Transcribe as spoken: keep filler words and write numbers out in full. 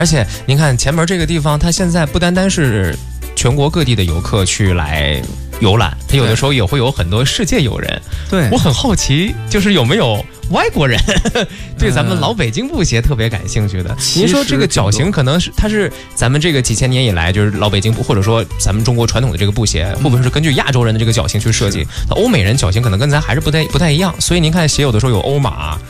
而且您看前门这个地方，它现在不单单是全国各地的游客去来游览，它有的时候也会有很多世界友人。 对， 我很好奇，就是有没有外国人对咱们老北京布鞋特别感兴趣的？您说这个脚型可能是它是咱们这个几千年以来就是老北京布，或者说咱们中国传统的这个布鞋，会不会是根据亚洲人的这个脚型去设计？那欧美人脚型可能跟咱还是不太不太一样，所以您看鞋有的时候有欧码。